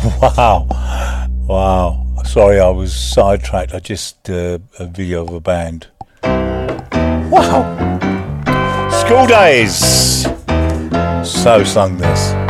Wow. Wow. Sorry, I was sidetracked. I just a video of a band. Wow. School days. So sung this.